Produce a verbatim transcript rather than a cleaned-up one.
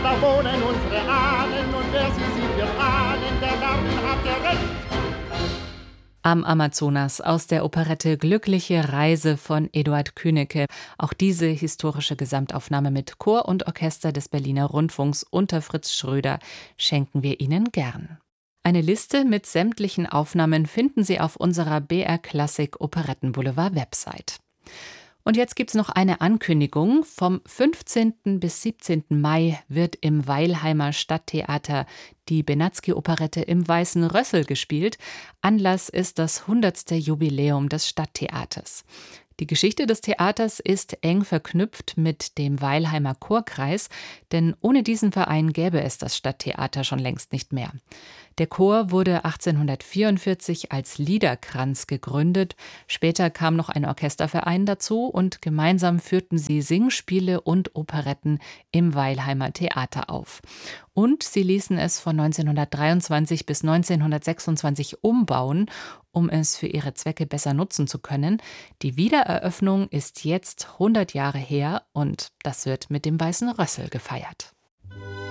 da wohnen unsere Ahnen und wer sie sieht, wird ahnen, der Garten hat gerecht. Am Amazonas aus der Operette Glückliche Reise von Eduard Künecke. Auch diese historische Gesamtaufnahme mit Chor und Orchester des Berliner Rundfunks unter Fritz Schröder schenken wir Ihnen gern. Eine Liste mit sämtlichen Aufnahmen finden Sie auf unserer B R Klassik Operettenboulevard Website. Und jetzt gibt's noch eine Ankündigung. Vom fünfzehnten bis siebzehnten Mai wird im Weilheimer Stadttheater die Benatzky-Operette im Weißen Rössel gespielt. Anlass ist das hundertste Jubiläum des Stadttheaters. Die Geschichte des Theaters ist eng verknüpft mit dem Weilheimer Chorkreis, denn ohne diesen Verein gäbe es das Stadttheater schon längst nicht mehr. Der Chor wurde achtzehnhundertvierundvierzig als Liederkranz gegründet. Später kam noch ein Orchesterverein dazu und gemeinsam führten sie Singspiele und Operetten im Weilheimer Theater auf. Und sie ließen es von neunzehnhundertdreiundzwanzig bis neunzehnhundertsechsundzwanzig umbauen, um es für ihre Zwecke besser nutzen zu können. Die Wiedereröffnung ist jetzt hundert Jahre her und das wird mit dem Weißen Rössel gefeiert.